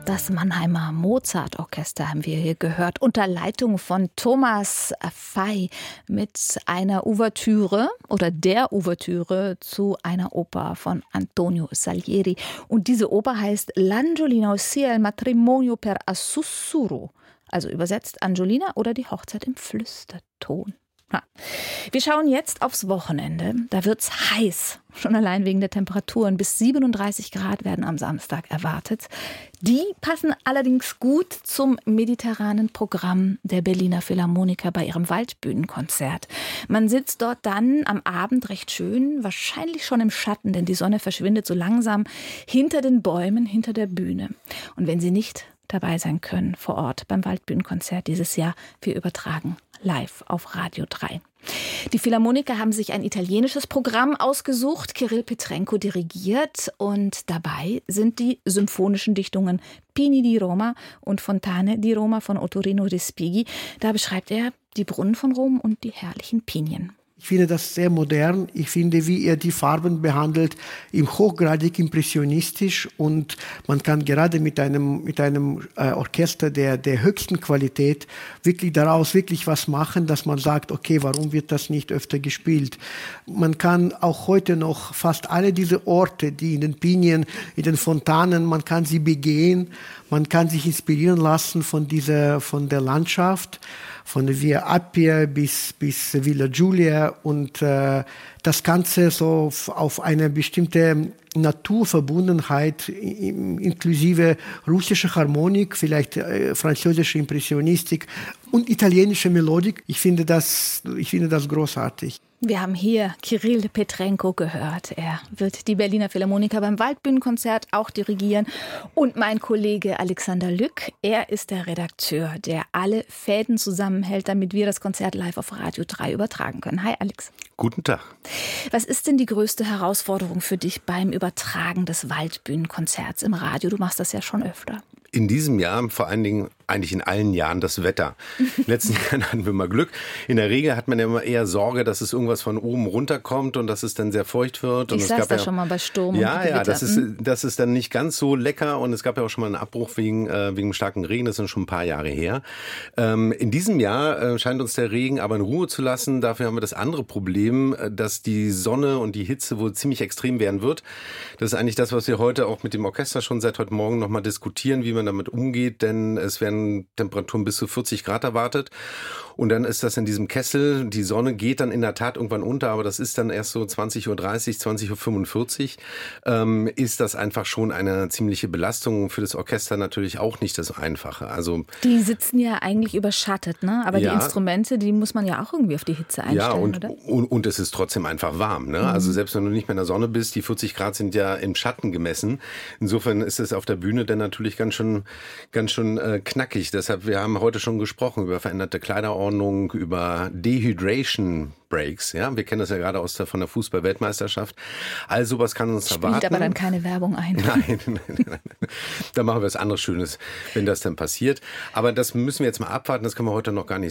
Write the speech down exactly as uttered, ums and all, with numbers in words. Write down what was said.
Das Mannheimer Mozart-Orchester haben wir hier gehört, unter Leitung von Thomas Fey mit einer Ouvertüre oder der Ouvertüre zu einer Oper von Antonio Salieri. Und diese Oper heißt L'Angiolina, ossia il matrimonio per a sussurro. Also übersetzt Angiolina oder die Hochzeit im Flüsterton. Ha. Wir schauen jetzt aufs Wochenende. Da wird's heiß. Schon allein wegen der Temperaturen. Bis siebenunddreißig Grad werden am Samstag erwartet. Die passen allerdings gut zum mediterranen Programm der Berliner Philharmoniker bei ihrem Waldbühnenkonzert. Man sitzt dort dann am Abend recht schön, wahrscheinlich schon im Schatten, denn die Sonne verschwindet so langsam hinter den Bäumen, hinter der Bühne. Und wenn Sie nicht dabei sein können vor Ort beim Waldbühnenkonzert dieses Jahr, wir übertragen live auf Radio drei. Die Philharmoniker haben sich ein italienisches Programm ausgesucht. Kirill Petrenko dirigiert und dabei sind die symphonischen Dichtungen Pini di Roma und Fontane di Roma von Ottorino Respighi. Da beschreibt er die Brunnen von Rom und die herrlichen Pinien. Ich finde das sehr modern. Ich finde, wie er die Farben behandelt, ihm hochgradig impressionistisch. Und man kann gerade mit einem, mit einem äh, Orchester der, der höchsten Qualität wirklich daraus wirklich was machen, dass man sagt, okay, warum wird das nicht öfter gespielt? Man kann auch heute noch fast alle diese Orte, die in den Pinien, in den Fontanen, man kann sie begehen. Man kann sich inspirieren lassen von dieser, von der Landschaft, von der Via Appia bis, bis Villa Giulia und äh, das Ganze so auf eine bestimmte Naturverbundenheit inklusive russische Harmonik, vielleicht äh, französische Impressionistik und italienische Melodik. Ich finde das, ich finde das großartig. Wir haben hier Kirill Petrenko gehört. Er wird die Berliner Philharmoniker beim Waldbühnenkonzert auch dirigieren. Und mein Kollege Alexander Lück, er ist der Redakteur, der alle Fäden zusammenhält, damit wir das Konzert live auf Radio drei übertragen können. Hi Alex. Guten Tag. Was ist denn die größte Herausforderung für dich beim Übertragen des Waldbühnenkonzerts im Radio? Du machst das ja schon öfter. In diesem Jahr, vor allen Dingen eigentlich in allen Jahren, das Wetter. In den letzten Jahren hatten wir mal Glück. In der Regel hat man ja immer eher Sorge, dass es irgendwas von oben runterkommt und dass es dann sehr feucht wird. Und ich es saß gab da ja, schon mal bei Sturm ja, und Gewitter. Ja, das ist, das ist dann nicht ganz so lecker und es gab ja auch schon mal einen Abbruch wegen, äh, wegen starken Regen. Das ist schon ein paar Jahre her. Ähm, in diesem Jahr äh, scheint uns der Regen aber in Ruhe zu lassen. Dafür haben wir das andere Problem, dass die Sonne und die Hitze wohl ziemlich extrem werden wird. Das ist eigentlich das, was wir heute auch mit dem Orchester schon seit heute Morgen nochmal diskutieren, wie man damit umgeht. Denn es werden Temperaturen bis zu vierzig Grad erwartet. Und dann ist das in diesem Kessel, die Sonne geht dann in der Tat irgendwann unter, aber das ist dann erst so zwanzig Uhr dreißig, zwanzig Uhr fünfundvierzig, ähm, ist das einfach schon eine ziemliche Belastung. Für das Orchester natürlich auch nicht das Einfache. Also die sitzen ja eigentlich überschattet, ne? Aber ja, die Instrumente, die muss man ja auch irgendwie auf die Hitze einstellen, ja, und, oder? Und, und es ist trotzdem einfach warm, ne? Mhm. Also selbst wenn du nicht mehr in der Sonne bist, die vierzig Grad sind ja im Schatten gemessen. Insofern ist es auf der Bühne dann natürlich ganz schön, ganz schön äh, knackig. Deshalb, wir haben heute schon gesprochen über veränderte Kleiderordnung, über Dehydration Breaks, ja, wir kennen das ja gerade aus der, von der Fußball-Weltmeisterschaft. All sowas kann uns Spielt erwarten. aber dann keine Werbung ein. Nein, nein, nein, nein. Da machen wir was anderes Schönes, wenn das dann passiert. Aber das müssen wir jetzt mal abwarten, das können wir heute noch gar nicht